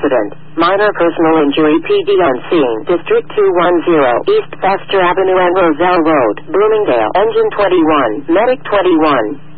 Accident. Minor personal injury. PD on scene. District 210. East Baxter Avenue and Roselle Road. Bloomingdale. Engine 21. Medic 21.